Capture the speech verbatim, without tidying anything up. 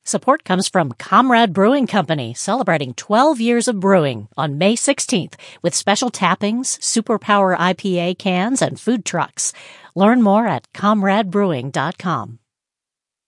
Support comes from Comrade Brewing Company, celebrating twelve years of brewing on May sixteenth with special tappings, Superpower I P A cans, and food trucks. Learn more at comrade brewing dot com.